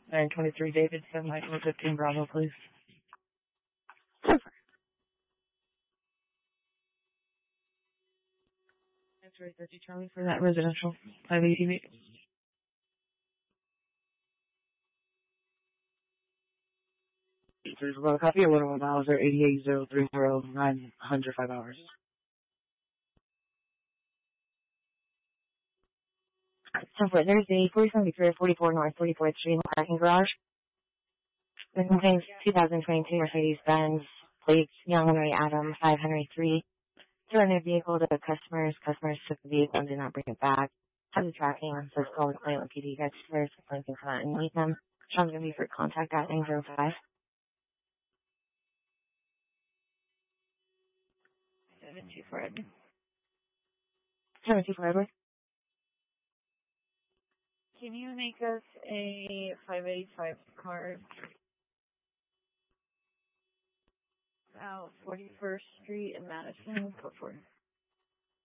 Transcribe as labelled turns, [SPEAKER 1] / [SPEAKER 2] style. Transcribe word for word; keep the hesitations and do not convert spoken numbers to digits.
[SPEAKER 1] nine twenty-three Davidson, Michael fifteen Bravo, please. That's right, thirty Charlie for that residential five eighty. There's a copy of one of my miles are eighty-eight zero three zero nine hundred five hours.
[SPEAKER 2] So for Thursday, forty seventy-three forty-four North forty-fourth Street in the parking garage. This contains two thousand twenty-two Mercedes-Benz plates, Young Henry Adam five hundred three. Returned the vehicle to the customers. Customers took the vehicle and did not bring it back. Has the tracking on says call the client with P D registers, looking for that and meet them. Sean's going to be for contact at nine zero five.
[SPEAKER 1] seven two four Edward.
[SPEAKER 2] seven two four Edward.
[SPEAKER 1] Can you make us a five eighty-five card? Out forty-first Street in Madison, California.